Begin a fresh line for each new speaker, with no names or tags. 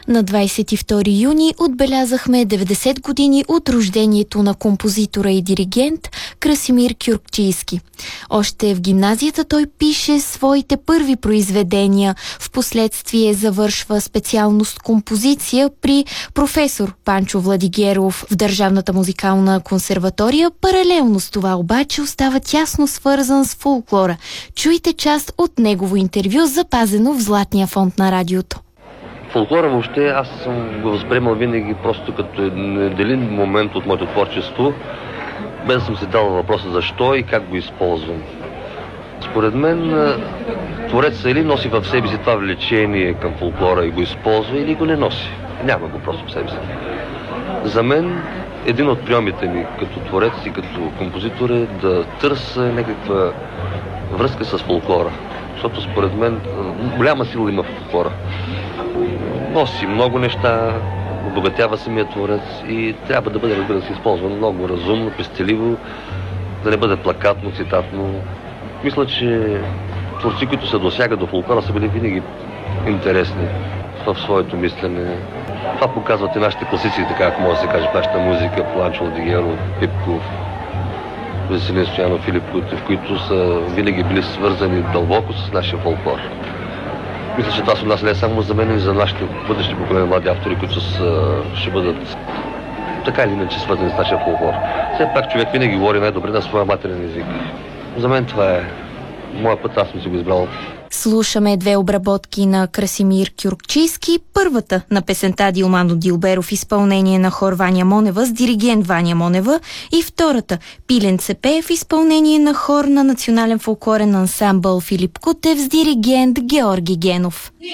На 22 юни отбелязахме 90 години от рождението на композитора и диригент Красимир Кюркчийски. Още в гимназията той пише своите първи произведения. Впоследствие завършва специалност композиция при професор Панчо Владигеров в Държавната музикална консерватория. Паралелно с това обаче остава тясно свързан с фолклора. Чуйте част от негово интервю, запазено в Златния фонд на радиото.
Фолклора въобще аз съм го възприемал винаги просто като един момент от моето творчество, без да съм си дал въпроса защо и как го използвам. Според мен творецът или носи в себе си това влечение към фолклора и го използва, или го не носи. Няма го просто в себе си. За мен един от приемите ми като творец и като композитор е да търся някаква връзка с фолклора. Защото според мен голяма сила има в фолклора. Носи много неща, обогатява самия творец и трябва да бъде, разбира се, използван много разумно, пестеливо, да не бъде плакатно, цитатно. Мисля, че творци, които се досягат до фолклора, са били винаги интересни в своето мислене. Това показват и нашите класици, така ако може да се каже, в нашата музика, Панчо Владигеров, Пипков, Веселин Стоянов, Филип Кутев, които са винаги били свързани дълбоко с нашия фолклор. Мисля, че това се отнася не само за мен и за нашите бъдещи поколения млади автори, които ще бъдат така или иначе свързани с нашия фолклор. Все пак човек винаги говори най-добре на своя матерен език. За мен това е моя път, аз съм си го избрал.
Слушаме две обработки на Красимир Кюркчийски. Първата на песента Дилмано Дилберов, изпълнение на хор Ваня Монева с диригент Ваня Монева, и втората Пилен Цепе в изпълнение на хор на Национален фолклорен ансамбъл Филип Кутев с диригент Георги Генов.